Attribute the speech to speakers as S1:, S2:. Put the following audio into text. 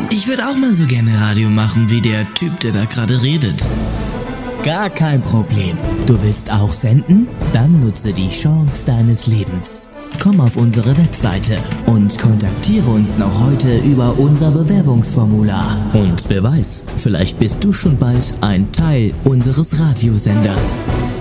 S1: Ich würde auch mal so gerne Radio machen wie der Typ, der da gerade redet.
S2: Gar kein Problem. Du willst auch senden? Dann nutze die Chance deines Lebens. Komm auf unsere Webseite und kontaktiere uns noch heute über unser Bewerbungsformular. Und wer weiß, vielleicht bist du schon bald ein Teil unseres Radiosenders.